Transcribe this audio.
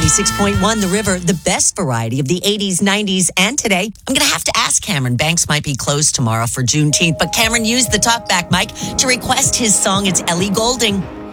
96.1 The River, the best variety of the 80s, 90s, and today. I'm going to have to ask Cameron. Banks might be closed tomorrow for Juneteenth, but Cameron used the talkback mic to request his song. It's Ellie Goulding.